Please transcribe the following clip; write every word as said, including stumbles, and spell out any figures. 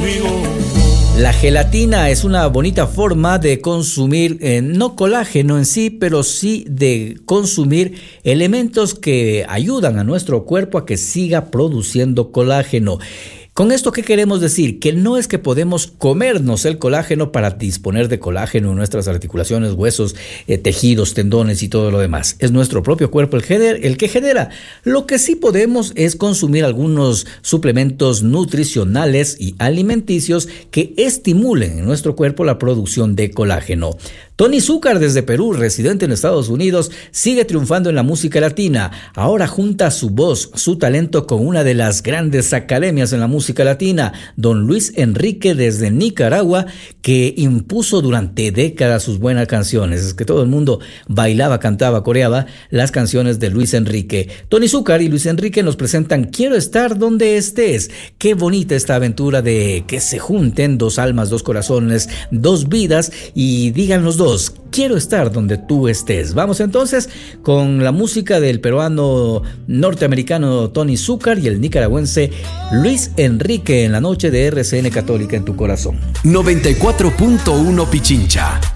conmigo. La gelatina es una bonita forma de consumir, eh, no colágeno en sí, pero sí de consumir elementos que ayudan a nuestro cuerpo a que siga produciendo colágeno. ¿Con esto qué queremos decir? Que no es que podemos comernos el colágeno para disponer de colágeno en nuestras articulaciones, huesos, eh, tejidos, tendones y todo lo demás. Es nuestro propio cuerpo el, gener- el que genera. Lo que sí podemos es consumir algunos suplementos nutricionales y alimenticios que estimulen en nuestro cuerpo la producción de colágeno. Tony Zúcar, desde Perú, residente en Estados Unidos, sigue triunfando en la música latina. Ahora junta su voz, su talento con una de las grandes academias en la música latina, don Luis Enrique desde Nicaragua, que impuso durante décadas sus buenas canciones. Es que todo el mundo bailaba, cantaba, coreaba las canciones de Luis Enrique. Tony Zúcar y Luis Enrique nos presentan Quiero estar donde estés. Qué bonita esta aventura de que se junten dos almas, dos corazones, dos vidas y digan los dos, quiero estar donde tú estés. Vamos entonces con la música del peruano norteamericano Tony Zúcar y el nicaragüense Luis Enrique en la noche de R C N Católica en tu corazón. noventa y cuatro punto uno Pichincha.